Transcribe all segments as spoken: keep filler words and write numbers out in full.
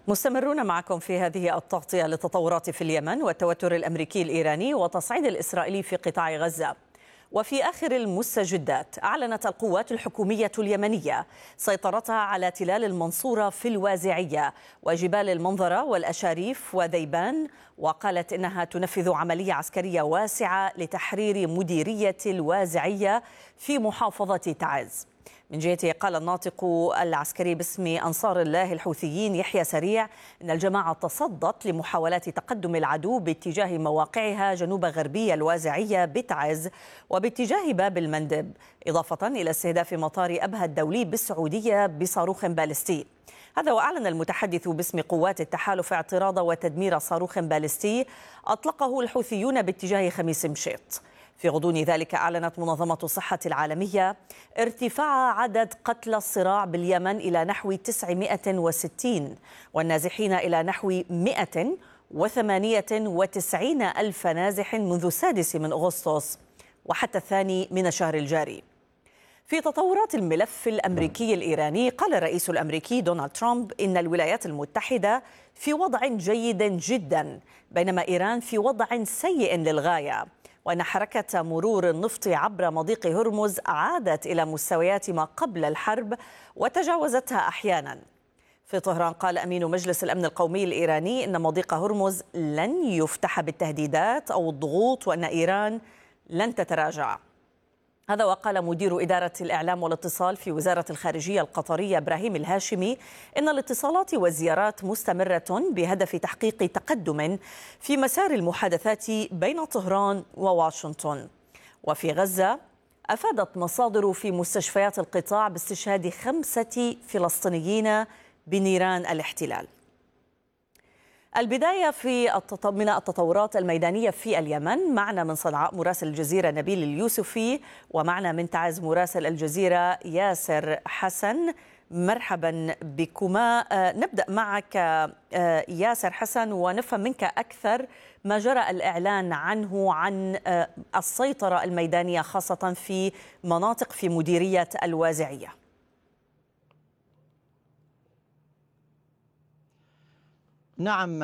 مستمرون معكم في هذه التغطية للتطورات في اليمن والتوتر الأمريكي الإيراني والتصعيد الإسرائيلي في قطاع غزة. وفي آخر المستجدات أعلنت القوات الحكومية اليمنية سيطرتها على تلال المنصورة في الوازعية وجبال المنظرة والأشاريف وذيبان، وقالت إنها تنفذ عملية عسكرية واسعة لتحرير مديرية الوازعية في محافظة تعز. من جهته قال الناطق العسكري باسم أنصار الله الحوثيين يحيى سريع إن الجماعة تصدت لمحاولات تقدم العدو باتجاه مواقعها جنوب غربي الوازعية بتعز وباتجاه باب المندب، إضافة إلى استهداف مطار أبها الدولي بالسعودية بصاروخ باليستي. هذا وأعلن المتحدث باسم قوات التحالف اعتراض وتدمير صاروخ باليستي أطلقه الحوثيون باتجاه خميس مشيط. في غضون ذلك أعلنت منظمة الصحة العالمية ارتفاع عدد قتلى الصراع باليمن إلى نحو تسعمائة وستين والنازحين إلى نحو مائة وثمانية وتسعين ألف نازح منذ السادس من أغسطس وحتى الثاني من الشهر الجاري. في تطورات الملف الأمريكي الإيراني قال الرئيس الأمريكي دونالد ترامب إن الولايات المتحدة في وضع جيد جدا بينما إيران في وضع سيء للغاية، وأن حركة مرور النفط عبر مضيق هرمز عادت إلى مستويات ما قبل الحرب وتجاوزتها أحيانا. في طهران قال أمين مجلس الأمن القومي الإيراني إن مضيق هرمز لن يفتح بالتهديدات أو الضغوط وأن إيران لن تتراجع. هذا وقال مدير إدارة الإعلام والاتصال في وزارة الخارجية القطرية إبراهيم الهاشمي إن الاتصالات والزيارات مستمرة بهدف تحقيق تقدم في مسار المحادثات بين طهران وواشنطن. وفي غزة أفادت مصادر في مستشفيات القطاع باستشهاد خمسة فلسطينيين بنيران الاحتلال. البداية في من التطورات الميدانية في اليمن. معنا من صنعاء مراسل الجزيرة نبيل اليوسفي، ومعنا من تعز مراسل الجزيرة ياسر حسن. مرحبا بكما. نبدأ معك ياسر حسن ونفهم منك أكثر ما جرى الإعلان عنه عن السيطرة الميدانية خاصة في مناطق في مديرية الوازعية. نعم،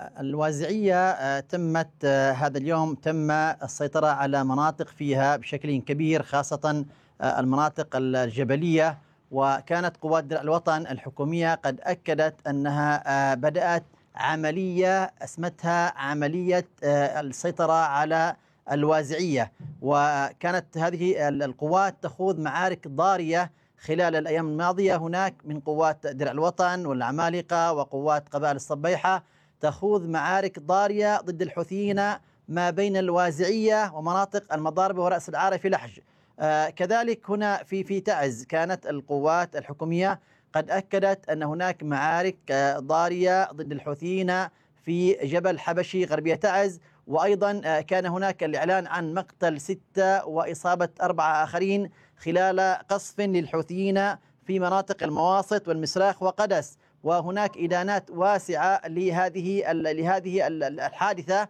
الوازعية تمت هذا اليوم تم السيطرة على مناطق فيها بشكل كبير، خاصة المناطق الجبلية، وكانت قوات درع الوطن الحكومية قد أكدت أنها بدأت عملية اسمتها عملية السيطرة على الوازعية، وكانت هذه القوات تخوض معارك ضارية خلال الأيام الماضية. هناك من قوات درع الوطن والعمالقة وقوات قبائل الصبيحة تخوض معارك ضارية ضد الحوثيين ما بين الوازعية ومناطق المضاربة ورأس العارة في لحج. آه كذلك هنا في في تعز كانت القوات الحكومية قد أكدت أن هناك معارك آه ضارية ضد الحوثيين في جبل حبشي غربية تعز، وأيضا آه كان هناك الإعلان عن مقتل ستة وإصابة أربعة آخرين خلال قصف للحوثيين في مناطق المواسط والمسراخ وقدس. وهناك إدانات واسعة لهذه لهذه الحادثة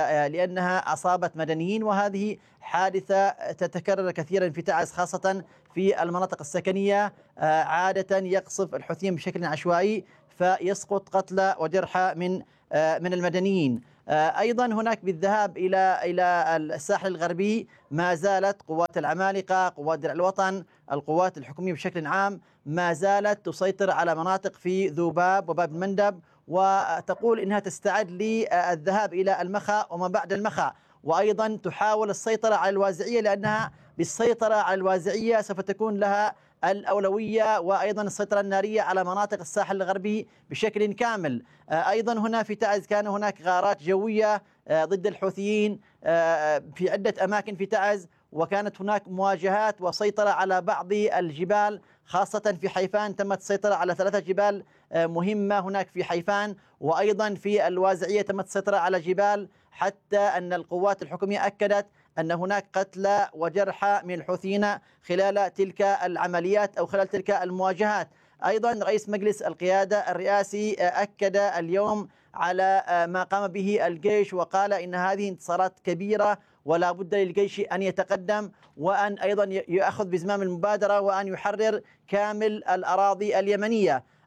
لأنها أصابت مدنيين، وهذه حادثة تتكرر كثيرا في تعز خاصة في المناطق السكنية. عادة يقصف الحوثيين بشكل عشوائي فيسقط قتلى وجرحى من من المدنيين. أيضا هناك بالذهاب إلى إلى الساحل الغربي ما زالت قوات العمالقة، قوات درع الوطن، القوات الحكومية بشكل عام ما زالت تسيطر على مناطق في ذوباب وباب المندب، وتقول إنها تستعد للذهاب إلى المخا وما بعد المخا، وأيضا تحاول السيطرة على الوازعية لأنها بالسيطرة على الوازعية سوف تكون لها الأولوية، وأيضا السيطرة النارية على مناطق الساحل الغربي بشكل كامل. أيضا هنا في تعز كان هناك غارات جوية ضد الحوثيين في عدة أماكن في تعز، وكانت هناك مواجهات وسيطرة على بعض الجبال خاصة في حيفان. تمت السيطرة على ثلاثة جبال مهمة هناك في حيفان، وأيضا في الوازعية تمت السيطرة على جبال، حتى أن القوات الحكومية أكدت أن هناك قتلى وجرحى من الحوثيين خلال تلك العمليات أو خلال تلك المواجهات. أيضا رئيس مجلس القيادة الرئاسي أكد اليوم على ما قام به الجيش، وقال إن هذه انتصارات كبيرة ولا بد للجيش أن يتقدم وأن أيضا يأخذ بزمام المبادرة وأن يحرر كامل الأراضي اليمنية.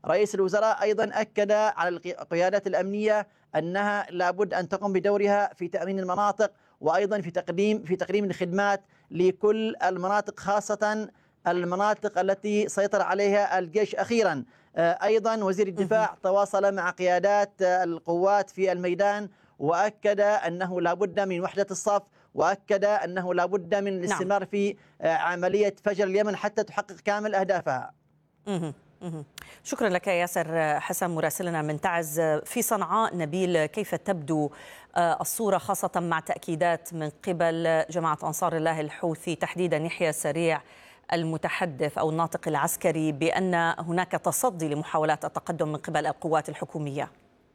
رئيس الوزراء أيضا أكد على القيادات الأمنية أنها لابد أن تقوم بدورها في تأمين المناطق، وأيضا في تقديم في تقديم الخدمات لكل المناطق، خاصة المناطق التي سيطر عليها الجيش أخيرا. أيضا وزير الدفاع تواصل مع قيادات القوات في الميدان وأكد أنه لابد من وحدة الصف، وأكد أنه لابد من الاستمرار نعم. في عملية فجر اليمن حتى تحقق كامل أهدافها. شكرا لك ياسر حسن مراسلنا من تعز في صنعاء. نبيل، كيف تبدو الصورة خاصة مع تأكيدات من قبل جماعة أنصار الله الحوثي، تحديدا يحيى سريع المتحدث أو الناطق العسكري، بأن هناك تصدي لمحاولات التقدم من قبل القوات الحكومية؟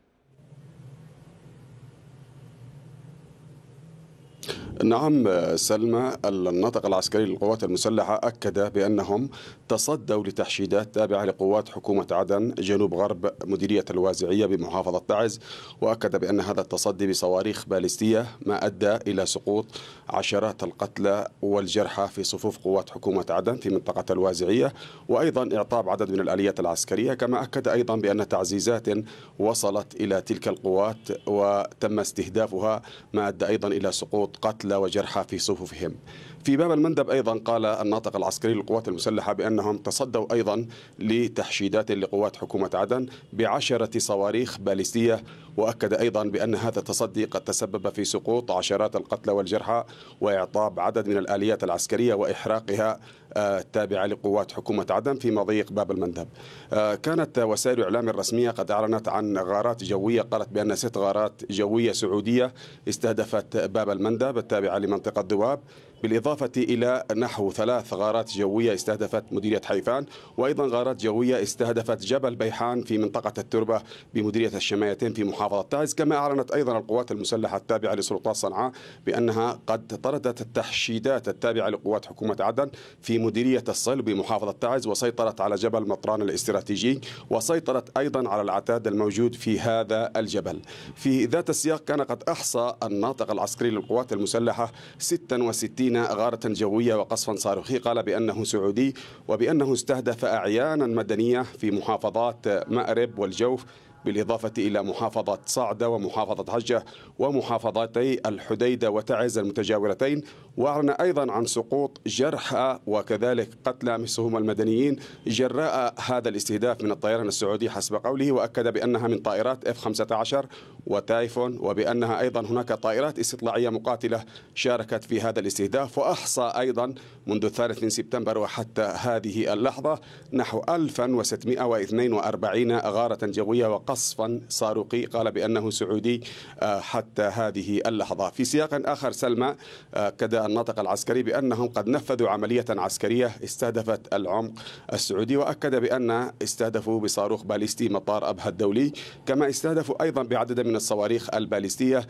نعم سلمى، الناطق العسكري للقوات المسلحة أكد بأنهم تصدوا لتحشيدات تابعة لقوات حكومة عدن جنوب غرب مديرية الوازعية بمحافظة تعز، وأكد بأن هذا التصدي بصواريخ باليستية ما أدى إلى سقوط عشرات القتلى والجرحى في صفوف قوات حكومة عدن في منطقة الوازعية، وأيضا إعطاب عدد من الآليات العسكرية. كما أكد أيضا بأن تعزيزات وصلت إلى تلك القوات وتم استهدافها ما أدى أيضا إلى سقوط قتلى وجرحى في صفوفهم. في باب المندب أيضا قال الناطق العسكري للقوات المسلحة بأنهم تصدوا أيضا لتحشيدات لقوات حكومة عدن بعشرة صواريخ باليستية، وأكد أيضا بأن هذا التصدي قد تسبب في سقوط عشرات القتلى والجرحى وإعطاب عدد من الآليات العسكرية وإحراقها التابعة لقوات حكومة عدن في مضيق باب المندب. كانت وسائل الإعلام الرسمية قد أعلنت عن غارات جوية، قالت بأن ست غارات جوية سعودية استهدفت باب المندب التابعة لمنطقة دواب، بالإضافة إلى نحو ثلاث غارات جوية استهدفت مديرية حيفان، وأيضا غارات جوية استهدفت جبل بيحان في منطقة التربة بمديرية الشمايتين في محافظة تعز. كما أعلنت أيضا القوات المسلحة التابعة لسلطات صنعاء بأنها قد طردت التحشيدات التابعة لقوات حكومة عدن في مديرية الصل بمحافظة تعز، وسيطرت على جبل مطران الاستراتيجي، وسيطرت أيضا على العتاد الموجود في هذا الجبل. في ذات السياق كان قد أحصى الناطق العسكري للقوات المسلحة ستة وستين غارة جوية وقصفا صاروخي، قال بأنه سعودي، وبأنه استهدف أعيانا مدنية في محافظات مأرب والجوف، بالإضافة إلى محافظة صعدة ومحافظة حجة ومحافظتي الحديدة وتعز المتجاورتين. وأعلن أيضا عن سقوط جرحى وكذلك قتلى مثلهم المدنيين جراء هذا الاستهداف من الطيران السعودي حسب قوله، وأكد بأنها من طائرات إف خمسة عشر وتايفون، وبأنها أيضا هناك طائرات استطلاعية مقاتلة شاركت في هذا الاستهداف. وأحصى أيضا منذ الثالث من سبتمبر وحتى هذه اللحظة نحو ألف وستمائة واثنين وأربعين غارة جوية وقصفا صاروخي، قال بأنه سعودي حتى هذه اللحظة. في سياق آخر سلمى، أكد الناطق العسكري بأنهم قد نفذوا عملية عسكرية استهدفت العمق السعودي، وأكد بأن استهدفوا بصاروخ باليستي مطار أبها الدولي. كما استهدفوا أيضا بعدد من الصواريخ الباليستية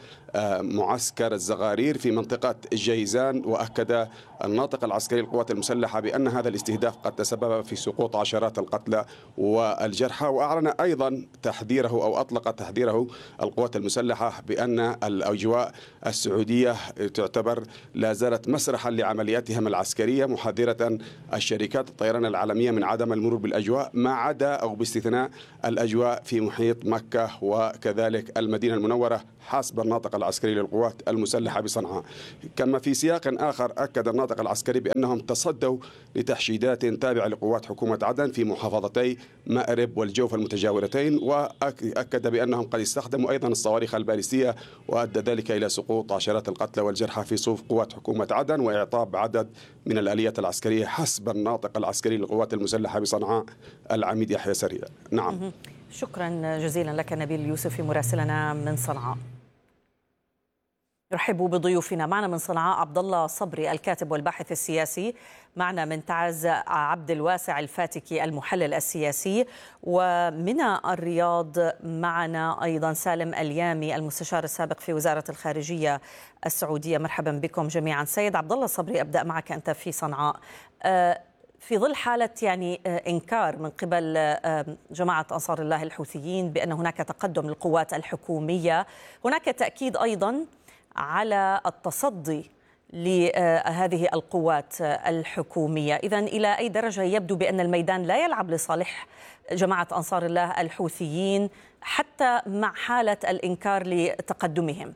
معسكر الزغارير في منطقة جيزان، وأكد الناطق العسكري للقوات المسلحة بأن هذا الاستهداف قد تسبب في سقوط عشرات القتلى والجرحى. وأعلن أيضا تحذيره أو أطلق تحذيره القوات المسلحة بأن الأجواء السعودية تعتبر لا زالت مسرحا لعملياتهم العسكرية، محذرة الشركات الطيران العالمية من عدم المرور بالأجواء ما عدا أو باستثناء الأجواء في محيط مكة وكذلك المدينة المنورة حسب الناطق العسكري للقوات المسلحة بصنعاء. كما في سياق آخر أكد الناطق العسكري بأنهم تصدوا لتحشيدات تابعة لقوات حكومة عدن في محافظتي مأرب والجوف المتجاورتين، وأكد بأنهم قد استخدموا أيضا الصواريخ الباليستية، وأدى ذلك إلى سقوط عشرات القتلى والجرحى في صفوف قوات حكومة عدن وإعطاب عدد من الآليات العسكرية حسب الناطق العسكري للقوات المسلحة بصنعاء العميد يحيى سريع. نعم. شكرا جزيلا لك نبيل يوسفي مراسلنا من صنعاء. نرحب بضيوفنا. معنا من صنعاء عبد الله صبري الكاتب والباحث السياسي، معنا من تعز عبد الواسع الفاتكي المحلل السياسي، ومن الرياض معنا أيضا سالم اليامي المستشار السابق في وزارة الخارجية السعودية. مرحبا بكم جميعا. سيد عبد الله صبري، أبدأ معك أنت في صنعاء. في ظل حالة يعني إنكار من قبل جماعة أنصار الله الحوثيين بأن هناك تقدم للقوات الحكومية، هناك تأكيد أيضا على التصدي لهذه القوات الحكومية. إذن إلى أي درجة يبدو بأن الميدان لا يلعب لصالح جماعة أنصار الله الحوثيين حتى مع حالة الإنكار لتقدمهم؟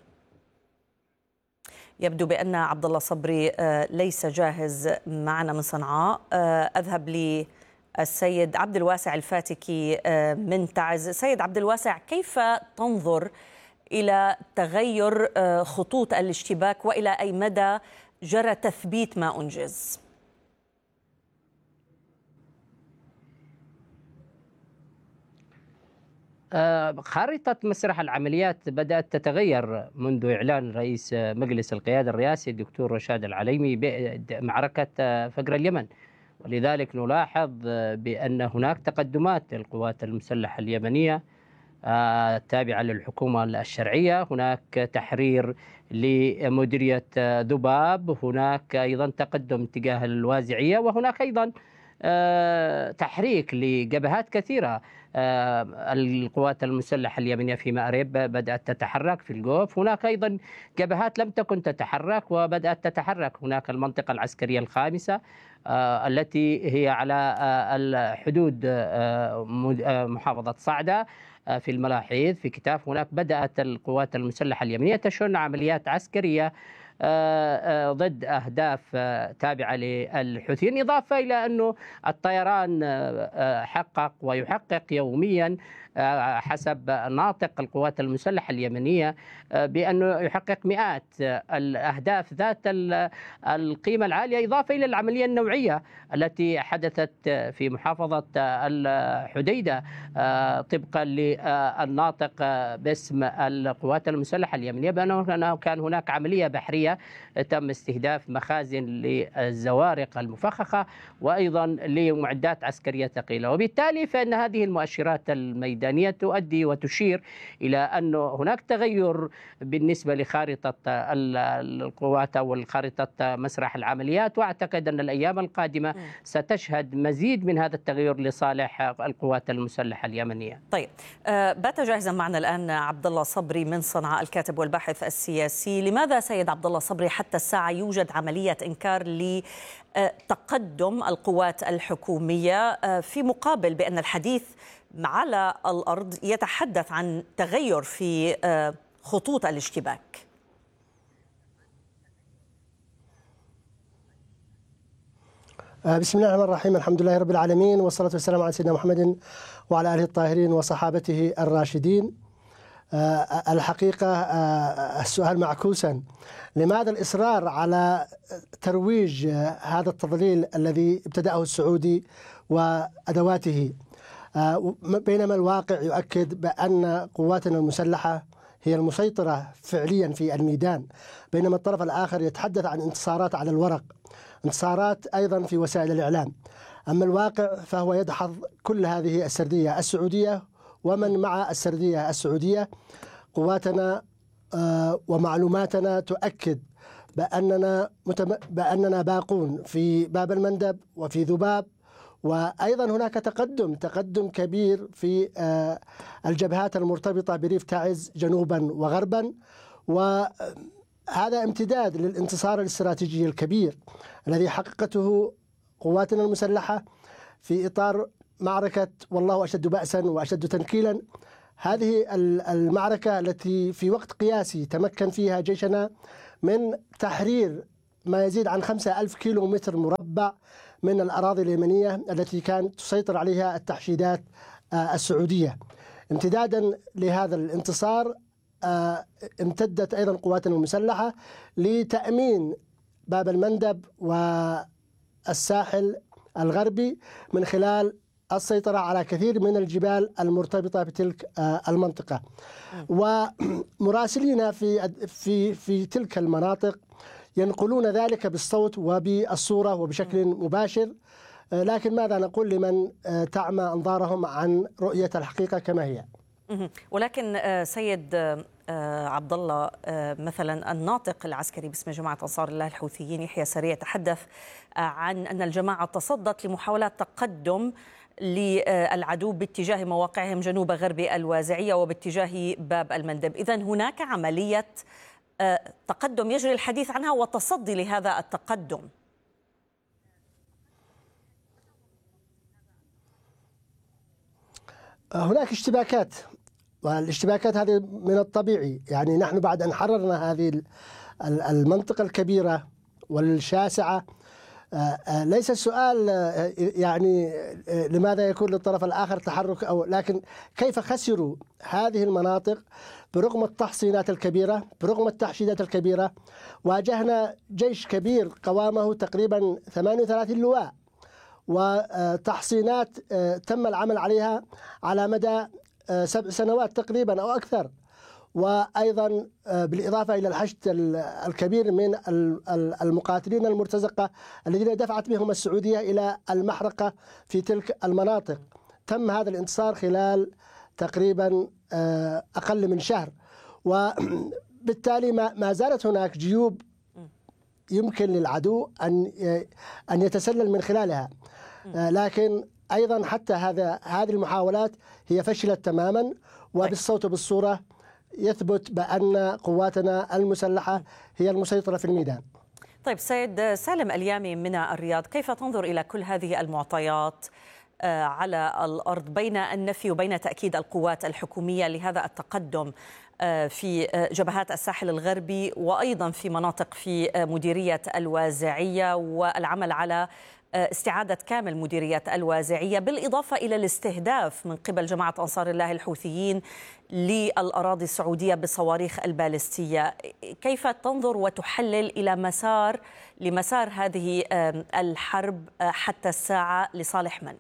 يبدو بأن عبد الله صبري ليس جاهز معنا من صنعاء. أذهب للسيد عبد الواسع الفاتكي من تعز. سيد عبد الواسع، كيف تنظر إلى تغير خطوط الاشتباك وإلى أي مدى جرى تثبيت ما أنجز؟ خارطة مسرح العمليات بدأت تتغير منذ إعلان رئيس مجلس القيادة الرئاسي الدكتور رشاد العليمي بمعركة فقر اليمن، ولذلك نلاحظ بأن هناك تقدمات للقوات المسلحة اليمنية التابعة للحكومة الشرعية. هناك تحرير لمديرية ذباب، هناك أيضا تقدم تجاه الوازعية، وهناك أيضا تحريك لجبهات كثيرة. القوات المسلحة اليمنية في مأرب بدأت تتحرك في الجوف، هناك أيضا جبهات لم تكن تتحرك وبدأت تتحرك. هناك المنطقة العسكرية الخامسة التي هي على الحدود محافظة صعدة في الملاحيض في كتاف. هناك بدأت القوات المسلحة اليمنية تشن عمليات عسكرية ضد أهداف تابعة للحوثيين، إضافة إلى أنه الطيران حقق ويحقق يوميا حسب ناطق القوات المسلحة اليمنية بأنه يحقق مئات الأهداف ذات القيمة العالية، إضافة إلى العملية النوعية التي حدثت في محافظة الحديدة طبقا للناطق باسم القوات المسلحة اليمنية بأنه كان هناك عملية بحرية تم استهداف مخازن للزوارق المفخخة وأيضا لمعدات عسكرية ثقيلة. وبالتالي فإن هذه المؤشرات الميدانية تؤدي وتشير إلى أن هناك تغير بالنسبة لخارطة القوات أو خارطة مسرح العمليات، وأعتقد أن الأيام القادمة ستشهد مزيد من هذا التغير لصالح القوات المسلحة اليمنية. طيب، بات جاهزا معنا الآن عبد الله صبري من صنعاء الكاتب والباحث السياسي. لماذا سيد عبد الله صبري حتى الساعة يوجد عملية إنكار لتقدم القوات الحكومية في مقابل بأن الحديث على الأرض يتحدث عن تغير في خطوط الاشتباك؟ بسم الله الرحمن الرحيم، الحمد لله رب العالمين، والصلاة والسلام على سيدنا محمد وعلى آله الطاهرين وصحابته الراشدين. الحقيقة السؤال معكوسا: لماذا الإصرار على ترويج هذا التضليل الذي ابتدأه السعودي وأدواته، بينما الواقع يؤكد بأن قواتنا المسلحة هي المسيطرة فعليا في الميدان، بينما الطرف الآخر يتحدث عن انتصارات على الورق، انتصارات أيضا في وسائل الإعلام. أما الواقع فهو يدحض كل هذه السردية السعودية ومن مع السردية السعودية. قواتنا ومعلوماتنا تؤكد بأننا بأننا باقون في باب المندب وفي ذباب، وأيضا هناك تقدم تقدم كبير في الجبهات المرتبطة بريف تعز جنوبا وغربا، وهذا امتداد للانتصار الاستراتيجي الكبير الذي حققته قواتنا المسلحة في إطار معركة والله أشد بأسا وأشد تنكيلا. هذه المعركة التي في وقت قياسي تمكن فيها جيشنا من تحرير ما يزيد عن خمسة ألف كيلو متر مربع من الأراضي اليمنية التي كانت تسيطر عليها التحشيدات السعودية. امتدادا لهذا الانتصار امتدت أيضا قواتنا المسلحة لتأمين باب المندب والساحل الغربي من خلال السيطرة على كثير من الجبال المرتبطة بتلك المنطقة. ومراسلين في في في تلك المناطق ينقلون ذلك بالصوت وبالصورة وبشكل مباشر، لكن ماذا نقول لمن تعمى أنظارهم عن رؤية الحقيقة كما هي؟ ولكن سيد عبد الله، مثلا الناطق العسكري باسم جماعة أنصار الله الحوثيين يحيى سريع تحدث عن أن الجماعة تصدت لمحاولات تقدم للعدو باتجاه مواقعهم جنوب غرب الوازعية وباتجاه باب المندب. إذن هناك عملية تقدم يجري الحديث عنها وتصدي لهذا التقدم؟ هناك اشتباكات، والاشتباكات هذه من الطبيعي. يعني نحن بعد أن حررنا هذه المنطقة الكبيرة والشاسعة، ليس السؤال يعني لماذا يكون للطرف الآخر تحرك، أو لكن كيف خسروا هذه المناطق برغم التحصينات الكبيرة، برغم التحشيدات الكبيرة. واجهنا جيش كبير قوامه تقريبا ثمانية وثلاثين لواء، وتحصينات تم العمل عليها على مدى سبع سنوات تقريبا أو أكثر، وأيضا بالإضافة إلى الحشد الكبير من المقاتلين المرتزقة الذين دفعت بهم السعودية إلى المحرقة في تلك المناطق. تم هذا الانتصار خلال تقريبا أقل من شهر، وبالتالي ما زالت هناك جيوب يمكن للعدو أن أن يتسلل من خلالها. لكن أيضا حتى هذا هذه المحاولات هي فشلت تماما، وبالصوت وبالصورة يثبت بأن قواتنا المسلحة هي المسيطرة في الميدان. طيب سيد سالم اليامي من الرياض، كيف تنظر إلى كل هذه المعطيات على الأرض بين النفي وبين تأكيد القوات الحكومية لهذا التقدم في جبهات الساحل الغربي وأيضا في مناطق في مديرية الوازعية والعمل على استعادة كامل مديرية الوازعية، بالإضافة إلى الاستهداف من قبل جماعة أنصار الله الحوثيين للأراضي السعودية بالصواريخ البالستية؟ كيف تنظر وتحلل إلى مسار لمسار هذه الحرب حتى الساعة لصالح من؟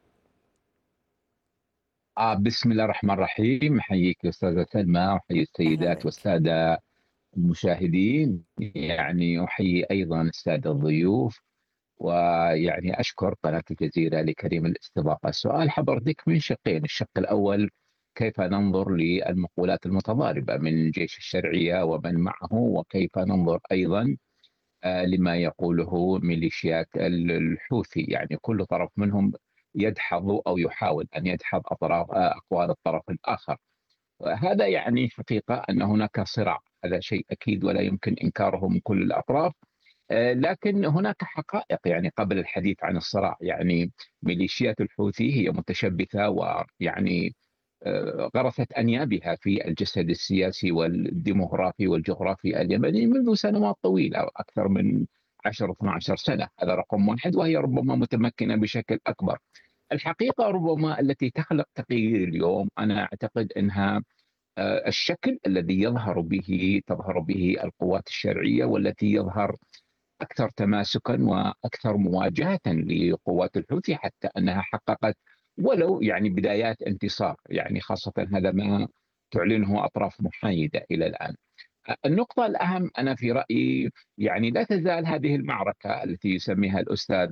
آه بسم الله الرحمن الرحيم. حييك أستاذة سلمى، وحيي السيدات والسادة المشاهدين. يعني أحيي أيضا السادة الضيوف، ويعني أشكر قناة الجزيرة لكريم الاستضافة. السؤال حبردك من شقين. الشق الأول، كيف ننظر للمقولات المتضاربة من جيش الشرعية ومن معه، وكيف ننظر أيضا لما يقوله ميليشيات الحوثي. يعني كل طرف منهم يدحض أو يحاول أن يدحض أطراف أقوال الطرف الآخر. هذا يعني حقيقة أن هناك صراع، هذا شيء أكيد ولا يمكن إنكاره من كل الأطراف. لكن هناك حقائق يعني قبل الحديث عن الصراع. يعني ميليشيات الحوثي هي متشبثة، ويعني غرست أنيابها في الجسد السياسي والديموغرافي والجغرافي اليمني منذ سنوات طويلة، أكثر من عشر اثنتي عشرة سنة. هذا رقم واحد، وهي ربما متمكنة بشكل أكبر. الحقيقة ربما التي تخلق تغيير اليوم، أنا أعتقد أنها الشكل الذي يظهر به تظهر به القوات الشرعية، والتي يظهر أكثر تماسكا وأكثر مواجهة لقوات الحوثي، حتى أنها حققت ولو يعني بدايات انتصار، يعني خاصة هذا ما تعلنه أطراف محايدة إلى الآن. النقطة الأهم أنا في رأيي، يعني لا تزال هذه المعركة التي يسميها الأستاذ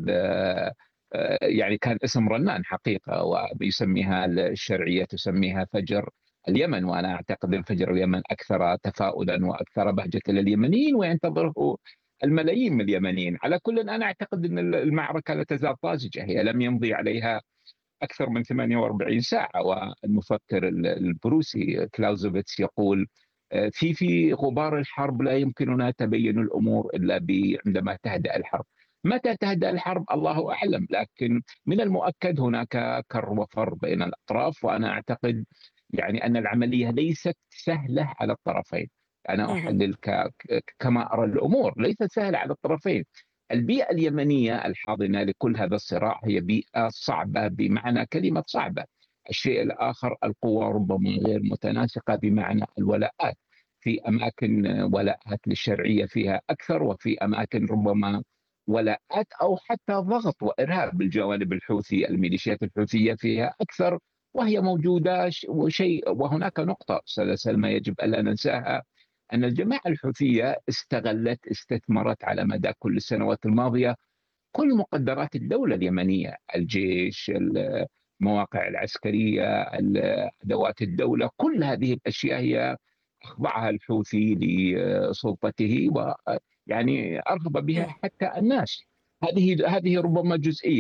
يعني كان اسم رنان حقيقة، ويسميها الشرعية تسميها فجر اليمن، وأنا أعتقد أن فجر اليمن أكثر تفاؤلا وأكثر بهجة لليمنيين، وينتظره الملايين من اليمنيين. على كل أنا أعتقد أن المعركة لا تزال طازجة، هي لم يمضي عليها أكثر من ثمانية وأربعين ساعة. والمفكر البروسي كلاوزوفيتس يقول في في غبار الحرب لا يمكننا تبين الأمور إلا عندما تهدأ الحرب. متى تهدأ الحرب الله أعلم، لكن من المؤكد هناك كر وفر بين الأطراف. وأنا أعتقد يعني أن العملية ليست سهلة على الطرفين. أنا أحلل كما أرى الأمور، ليست سهلة على الطرفين. البيئة اليمنية الحاضنة لكل هذا الصراع هي بيئة صعبة بمعنى كلمة صعبة. الشيء الآخر، القوى ربما غير متناسقة بمعنى الولاءات. في أماكن ولاءات للشرعية فيها أكثر، وفي أماكن ربما ولاءات أو حتى ضغط وإرهاب بالجوانب الحوثي، الميليشيات الحوثية فيها أكثر وهي موجودة. وشيء وهناك نقطة أستاذة سلمى يجب ألا ننساها، أن الجماعة الحوثية استغلت استثمرت على مدى كل السنوات الماضية كل مقدرات الدولة اليمنية، الجيش، المواقع العسكرية، أدوات الدولة، كل هذه الأشياء هي أخضعها الحوثي لسلطته، ويعني أرغب بها حتى الناس. هذه هذه ربما جزئية.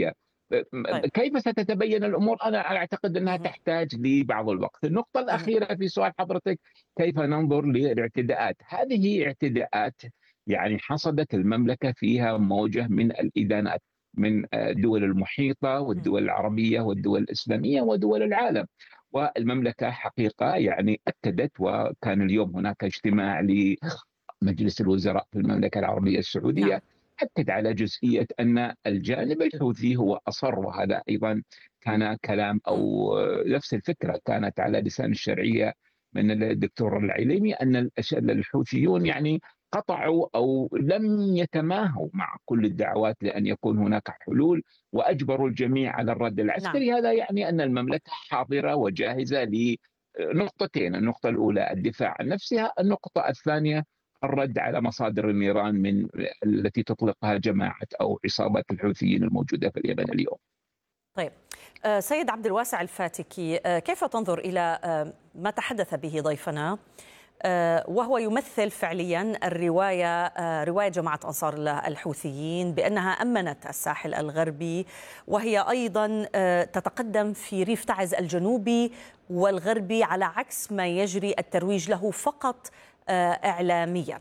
كيف ستتبين الأمور؟ أنا أعتقد أنها تحتاج لبعض الوقت. النقطة الأخيرة في سؤال حضرتك، كيف ننظر للاعتداءات؟ هذه اعتداءات يعني حصدت المملكة فيها موجة من الإدانات من الدول المحيطة والدول العربية والدول الإسلامية ودول العالم. والمملكة حقيقة يعني أكدت، وكان اليوم هناك اجتماع لمجلس الوزراء في المملكة العربية السعودية، نعم. أكد على جزئية أن الجانب الحوثي هو أصر، وهذا أيضا كان كلام أو نفس الفكرة كانت على لسان الشرعية من الدكتور العليمي، أن الحوثيون يعني قطعوا أو لم يتماهوا مع كل الدعوات لأن يكون هناك حلول، وأجبروا الجميع على الرد العسكري. نعم. هذا يعني أن المملكة حاضرة وجاهزة لنقطتين: النقطة الأولى الدفاع عن نفسها، النقطة الثانية الرد على مصادر النيران من التي تطلقها جماعة أو عصابات الحوثيين الموجودة في اليمن اليوم. طيب سيد عبد الواسع الفاتكي، كيف تنظر إلى ما تحدث به ضيفنا وهو يمثل فعليا الرواية رواية جماعة أنصار الله الحوثيين بأنها أمنت الساحل الغربي، وهي أيضا تتقدم في ريف تعز الجنوبي والغربي على عكس ما يجري الترويج له فقط إعلاميا؟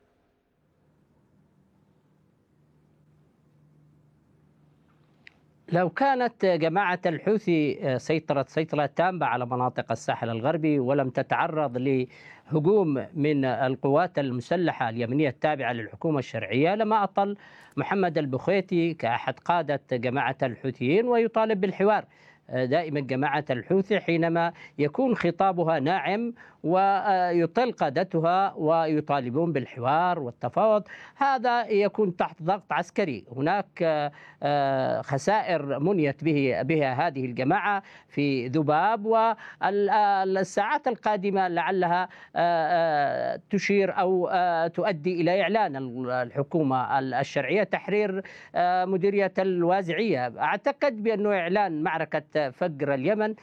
لو كانت جماعة الحوثي سيطرت سيطرة تامة على مناطق الساحل الغربي ولم تتعرض لهجوم من القوات المسلحة اليمنية التابعة للحكومة الشرعية، لما أطل محمد البخيتي كأحد قادة جماعة الحوثيين ويطالب بالحوار. دائما جماعة الحوثي حينما يكون خطابها ناعم ويطل قادتها ويطالبون بالحوار والتفاوض، هذا يكون تحت ضغط عسكري. هناك خسائر منيت به بها هذه الجماعة في ذباب، والساعات القادمة لعلها تشير أو تؤدي إلى إعلان الحكومة الشرعية تحرير مديرية الوازعية. أعتقد بأنه إعلان معركة فقر اليمن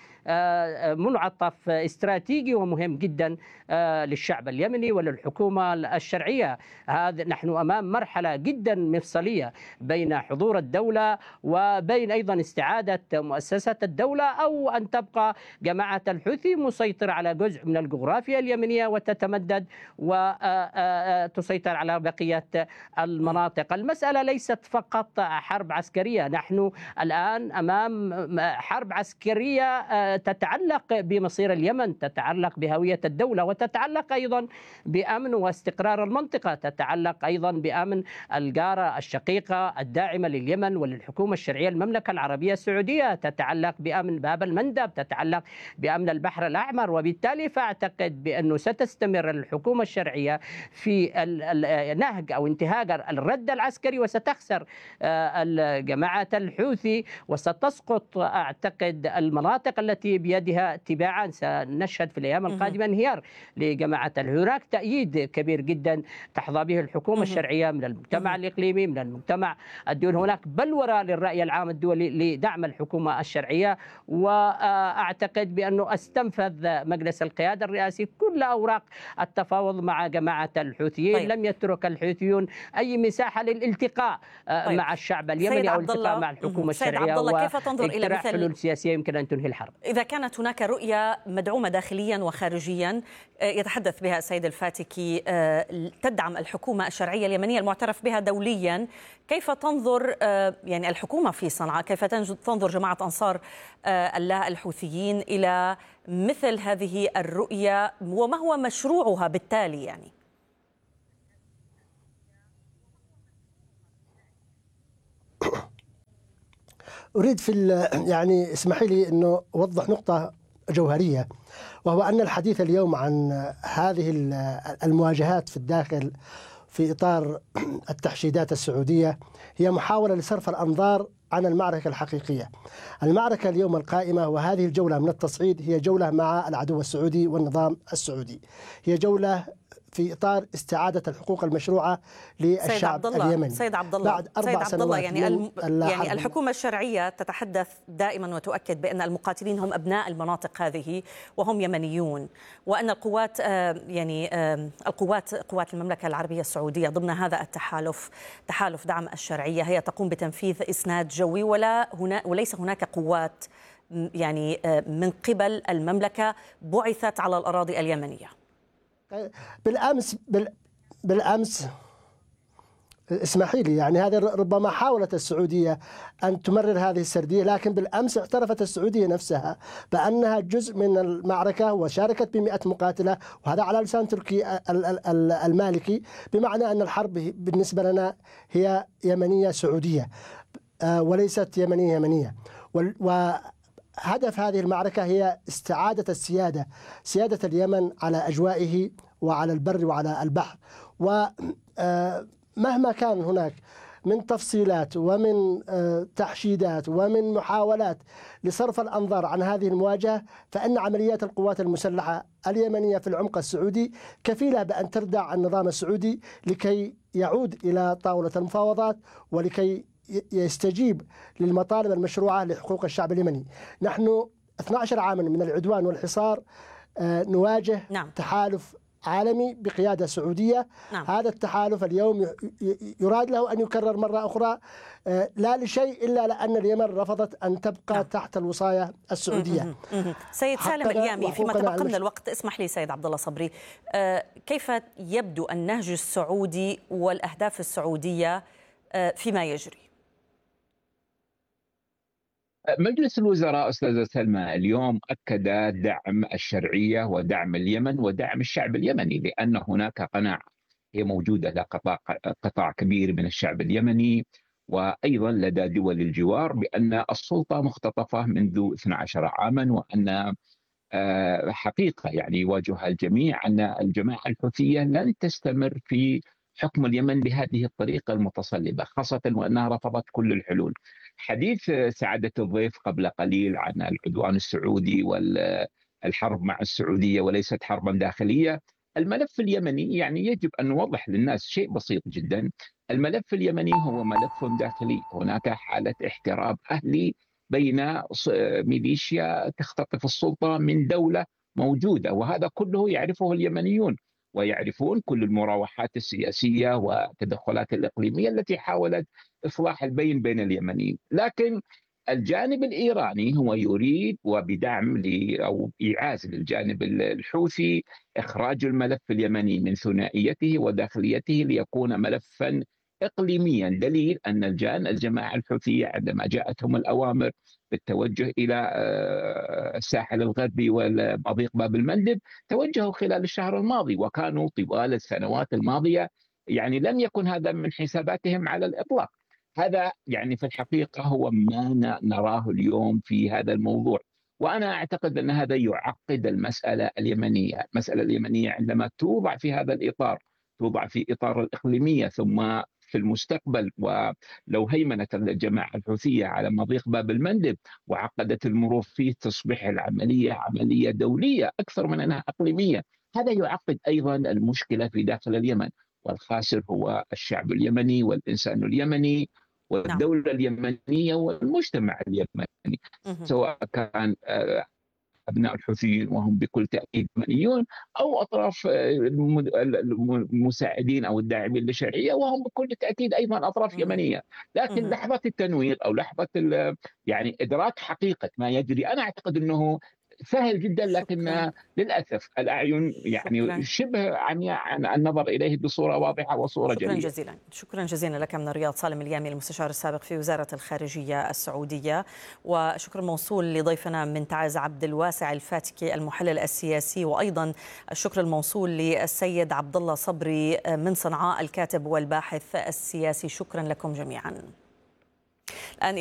منعطف استراتيجي ومهم جدا للشعب اليمني وللحكومة الشرعية. هذا نحن أمام مرحلة جدا مفصلية بين حضور الدولة وبين أيضا استعادة مؤسسات الدولة، أو أن تبقى جماعة الحوثي مسيطرة على جزء من الجغرافيا اليمنية وتتمدد وتسيطر على بقية المناطق. المسألة ليست فقط حرب عسكرية، نحن الآن أمام حرب عسكرية تتعلق بمصير اليمن، تتعلق بهوية الدولة، وتتعلق أيضا بأمن واستقرار المنطقة، تتعلق أيضا بأمن الجارة الشقيقة الداعمة لليمن وللحكومة الشرعية المملكة العربية السعودية، تتعلق بأمن باب المندب، تتعلق بأمن البحر الأحمر. وبالتالي فأعتقد بأنه ستستمر الحكومة الشرعية في نهج أو انتهاج الرد العسكري، وستخسر جماعة الحوثي وستسقط أعتقد المناطق التي بيدها تباعا. سنشهد في الأيام القادمة انهيار لجماعة الحوثي. هناك تأييد كبير جدا تحظى به الحكومة الشرعية من المجتمع الإقليمي، من المجتمع الدولي. هناك بلورة للرأي العام الدولي لدعم الحكومة الشرعية، وأعتقد بأنه استنفذ مجلس القيادة الرئاسي كل أوراق التفاوض مع جماعة الحوثيين. طيب. لم يترك الحوثيون أي مساحة للالتقاء طيب. مع الشعب اليمني أو الالتقاء مع الحكومة الشرعية واقتراح حلول سياسية يمكن أن تنهي الحرب. إذا كانت هناك رؤية مدعومة داخليا وخارجيا يتحدث بها السيد الفاتكي تدعم الحكومة الشرعية اليمنية المعترف بها دوليا، كيف تنظر يعني الحكومة في صنعاء، كيف تنظر جماعة أنصار الله الحوثيين إلى مثل هذه الرؤية، وما هو مشروعها بالتالي؟ يعني أريد في يعني اسمحي لي أنه أوضح نقطة جوهرية، وهو أن الحديث اليوم عن هذه المواجهات في الداخل في إطار التحشيدات السعودية هي محاولة لصرف الأنظار عن المعركة الحقيقية. المعركة اليوم القائمة وهذه الجولة من التصعيد هي جولة مع العدو السعودي والنظام السعودي، هي جولة في إطار استعادة الحقوق المشروعة للشعب اليمني. سيد عبد الله بعد أربع سيد عبد الله سنوات يعني, الم... يعني الحرب. الحكومة الشرعية تتحدث دائما وتؤكد بأن المقاتلين هم أبناء المناطق هذه وهم يمنيون، وأن القوات يعني القوات قوات المملكة العربية السعودية ضمن هذا التحالف تحالف دعم الشرعية هي تقوم بتنفيذ إسناد جوي، ولا هنا وليس هناك قوات يعني من قبل المملكة بعثت على الأراضي اليمنية. بالأمس بالأمس اسمحي لي، يعني هذا ربما حاولت السعودية أن تمرر هذه السردية، لكن بالأمس اعترفت السعودية نفسها بأنها جزء من المعركة وشاركت بمئة مقاتلة، وهذا على لسان تركي المالكي، بمعنى أن الحرب بالنسبة لنا هي يمنية سعودية وليست يمنية يمنية. وهدف هذه المعركة هي استعادة السيادة سيادة اليمن على أجوائه وعلى البر وعلى البحر. ومهما كان هناك من تفصيلات ومن تحشيدات ومن محاولات لصرف الأنظار عن هذه المواجهة، فإن عمليات القوات المسلحة اليمنية في العمق السعودي كفيلة بأن تردع النظام السعودي لكي يعود إلى طاولة المفاوضات ولكي يستجيب للمطالب المشروعة لحقوق الشعب اليمني. نحن اثني عشر عاما من العدوان والحصار نواجه نعم. تحالف عالمي بقيادة سعودية. نعم. هذا التحالف اليوم يراد له أن يكرر مرة أخرى، لا لشيء إلا لأن اليمن رفضت أن تبقى نعم. تحت الوصاية السعودية. م -م -م. سيد سالم اليامي، فيما تبقى من الوقت اسمح لي سيد عبد الله صبري، كيف يبدو النهج السعودي والأهداف السعودية فيما يجري؟ مجلس الوزراء أستاذة سلمى اليوم أكد دعم الشرعية ودعم اليمن ودعم الشعب اليمني، لأن هناك قناعة هي موجودة لقطاع قطاع كبير من الشعب اليمني وأيضا لدى دول الجوار بأن السلطة مختطفة منذ اثني عشر عاما، وأن حقيقة يعني يواجهها الجميع أن الجماعة الحوثية لن تستمر في حكم اليمن بهذه الطريقة المتصلبة، خاصة وأنها رفضت كل الحلول. حديث سعادة الضيف قبل قليل عن العدوان السعودي والحرب مع السعودية وليست حربا داخلية، الملف اليمني يعني يجب أن نوضح للناس شيء بسيط جدا. الملف اليمني هو ملف داخلي، هناك حالة احتراب أهلي بين ميليشيا تختطف السلطة من دولة موجودة، وهذا كله يعرفه اليمنيون ويعرفون كل المراوحات السياسية والتدخلات الإقليمية التي حاولت إصلاح البين بين اليمنيين. لكن الجانب الإيراني هو يريد وبدعم أو إيعاز للجانب الحوثي إخراج الملف اليمني من ثنائيته وداخليته ليكون ملفا إقليميا، دليل أن الجان الجماعة الحوثية عندما جاءتهم الأوامر بالتوجه إلى الساحل الغربي ومضيق باب المندب توجهوا خلال الشهر الماضي، وكانوا طوال السنوات الماضية يعني لم يكن هذا من حساباتهم على الإطلاق. هذا يعني في الحقيقة هو ما نراه اليوم في هذا الموضوع، وأنا أعتقد أن هذا يعقد المسألة اليمنية. المسألة اليمنية عندما توضع في هذا الإطار، توضع في إطار الإقليمية، ثم في المستقبل ولو هيمنت الجماعة الحوثية على مضيق باب المندب وعقدت المرور فيه، تصبح العملية عملية دولية أكثر من أنها إقليمية. هذا يعقد أيضا المشكلة في داخل اليمن، والخاسر هو الشعب اليمني والإنسان اليمني والدولة اليمنية والمجتمع اليمني، سواء كان أبناء الحوثيين وهم بكل تأكيد يمنيون، أو أطراف المساعدين أو الداعمين للشرعية وهم بكل تأكيد أيضا أطراف يمنية. لكن لحظة التنوير أو لحظة يعني إدراك حقيقة ما يجري، أنا أعتقد أنه سهل جدا، لكن شكرا. للأسف الأعين يعني شكرا. شبه عمياء عن النظر إليه بصورة واضحة وصورة شكرا جلية. جزيلا. شكرا جزيلا لك من الرياض سالم اليامي المستشار السابق في وزارة الخارجية السعودية، وشكر موصول لضيفنا من تعز عبد الواسع الفاتكي المحلل السياسي، وأيضا الشكر الموصول للسيد عبد الله صبري من صنعاء الكاتب والباحث السياسي. شكرا لكم جميعا. الآن